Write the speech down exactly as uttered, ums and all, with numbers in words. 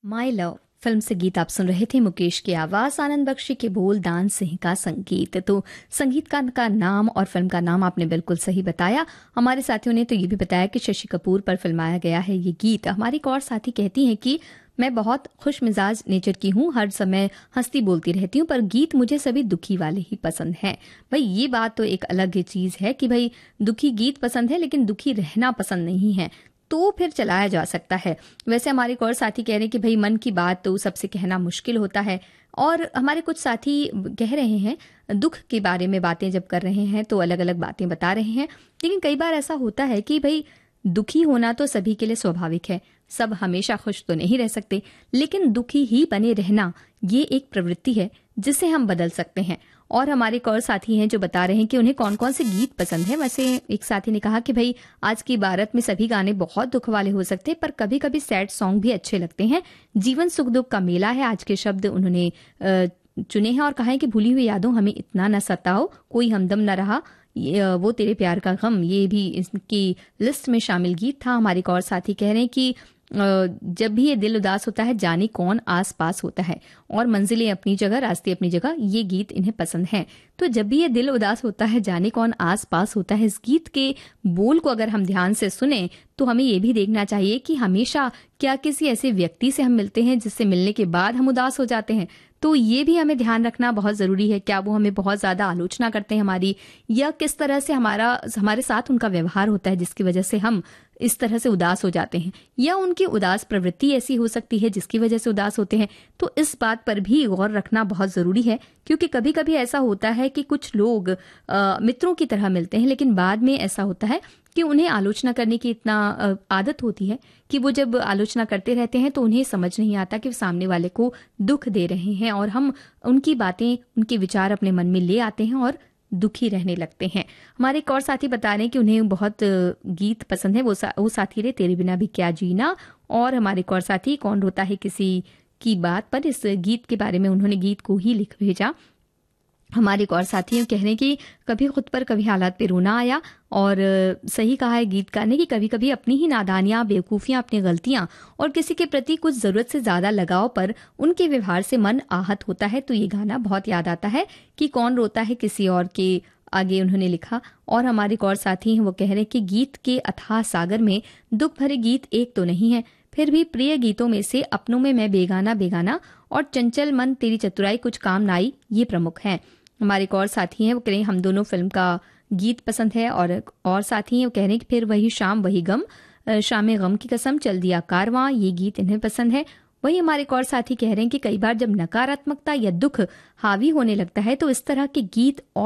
My love film से गीत आप सुन रहे थे। मुकेश की आवाज, आनंद बख्शी के बोल, दान सिंह का संगीत। तो संगीतकार का नाम और फिल्म का नाम आपने बिल्कुल सही बताया। हमारे साथियों ने तो ये भी बताया कि शशि कपूर पर फिल्माया गया है ये गीत। हमारी एक और साथी कहती हैं कि मैं बहुत खुश मिजाज नेचर की हूँ, हर समय हंसती बोलती रहती हूँ, पर गीत मुझे सभी दुखी वाले ही पसंद हैं। भाई ये बात तो एक अलग ही चीज है कि भाई दुखी गीत पसंद है लेकिन दुखी रहना पसंद नहीं है, तो फिर चलाया जा सकता है। वैसे हमारे एक और साथी कह रहे हैं कि भाई मन की बात तो सबसे कहना मुश्किल होता है, और हमारे कुछ साथी कह रहे हैं दुख के बारे में बातें जब कर रहे हैं तो अलग अलग बातें बता रहे हैं। लेकिन कई बार ऐसा होता है कि भाई दुखी होना तो सभी के लिए स्वाभाविक है, सब हमेशा खुश तो नहीं रह सकते, लेकिन दुखी ही बने रहना ये एक प्रवृत्ति है जिसे हम बदल सकते हैं। और हमारे एक और साथी हैं जो बता रहे हैं कि उन्हें कौन कौन से गीत पसंद है। वैसे एक साथी ने कहा कि भाई आज की भारत में सभी गाने बहुत दुख वाले हो सकते हैं, पर कभी कभी सैड सॉन्ग भी अच्छे लगते हैं। जीवन सुख दुख का मेला है, आज के शब्द उन्होंने चुने हैं और कहा है कि भूली हुई यादों हमें इतना न सताओ, कोई हमदम न रहा, वो तेरे प्यार का गम, ये भी इसकी लिस्ट में शामिल गीत था। हमारे एक और साथी कह रहे हैं कि जब भी ये दिल उदास होता है जाने कौन आस पास होता है, और मंजिलें अपनी जगह रास्ते अपनी जगह, ये गीत इन्हें पसंद हैं। तो जब भी ये दिल उदास होता है जाने कौन आस पास होता है, इस गीत के बोल को अगर हम ध्यान से सुने तो हमें ये भी देखना चाहिए कि हमेशा क्या किसी ऐसे व्यक्ति से हम मिलते हैं जिससे मिलने के बाद हम उदास हो जाते हैं, तो ये भी हमें ध्यान रखना बहुत जरूरी है। क्या वो हमें बहुत ज्यादा आलोचना करते हैं हमारी, या किस तरह से हमारा हमारे साथ उनका व्यवहार होता है जिसकी वजह से हम इस तरह से उदास हो जाते हैं, या उनकी उदास प्रवृत्ति ऐसी हो सकती है जिसकी वजह से उदास होते हैं। तो इस बात पर भी गौर रखना बहुत जरूरी है, क्योंकि कभी कभी ऐसा होता है कि कुछ लोग आ, मित्रों की तरह मिलते हैं, लेकिन बाद में ऐसा होता है कि उन्हें आलोचना करने की इतना आदत होती है कि वो जब आलोचना करते रहते हैं तो उन्हें समझ नहीं आता कि वो सामने वाले को दुख दे रहे हैं, और हम उनकी बातें उनके विचार अपने मन में ले आते हैं और दुखी रहने लगते हैं। हमारे एक और साथी बता रहे हैं कि उन्हें बहुत गीत पसंद है। वो सा, वो साथी रे तेरे बिना भी क्या जीना, और हमारे एक और साथी कौन रोता है किसी की बात पर, इस गीत के बारे में उन्होंने गीत को ही लिख भेजा। हमारे एक और साथी कह रहे हैं कि कभी खुद पर कभी हालात पे रोना आया, और सही कहा है गीतकार ने कि कभी कभी अपनी ही नादानियां, बेवकूफियां, अपनी गलतियां और किसी के प्रति कुछ जरूरत से ज्यादा लगाव पर उनके व्यवहार से मन आहत होता है। तो ये गाना बहुत याद आता है कि कौन रोता है किसी और के, आगे उन्होंने लिखा। और हमारे एक और साथी हैं वो कह रहे हैं कि गीत के अथाह सागर में दुख भरे गीत एक तो नहीं है, फिर भी प्रिय गीतों में से अपनों में मैं बेगाना बेगाना और चंचल मन तेरी चतुराई कुछ काम न आई, ये प्रमुख हैं। हमारे एक और साथी हैं वो कह रहे हैं हम दोनों फिल्म का गीत पसंद है, और और साथी हैं वो कह रहे हैं कि फिर वही शाम वही गम, शाम गम की कसम चल दिया कारवां, ये गीत इन्हें पसंद है। वही हमारे एक और साथी कह रहे हैं कि कई बार जब नकारात्मकता या दुख हावी होने लगता है तो इस तरह के गीत और